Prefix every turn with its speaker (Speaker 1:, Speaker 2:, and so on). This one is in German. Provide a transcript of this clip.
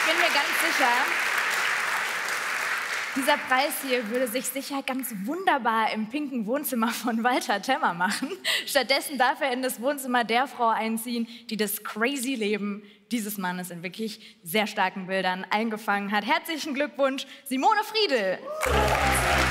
Speaker 1: bin mir ganz sicher, dieser Preis hier würde sich sicher ganz wunderbar im pinken Wohnzimmer von Walter Temmer machen. Stattdessen darf er in das Wohnzimmer der Frau einziehen, die das crazy Leben dieses Mannes in wirklich sehr starken Bildern eingefangen hat. Herzlichen Glückwunsch, Simone Friedl.